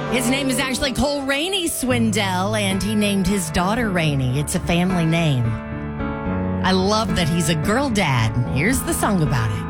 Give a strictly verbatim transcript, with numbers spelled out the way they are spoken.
His name is actually Cole Rainey Swindell, and he named his daughter Rainey. It's a family name. I love that he's a girl dad. Here's the song about it.